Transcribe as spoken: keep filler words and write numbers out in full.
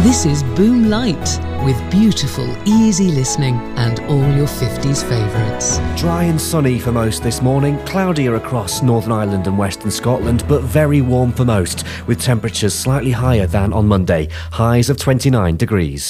This is Boom Light, with beautiful, easy listening and all your fifties favourites. Dry and sunny for most this morning, cloudier across Northern Ireland and Western Scotland, but very warm for most, with temperatures slightly higher than on Monday, highs of twenty-nine degrees.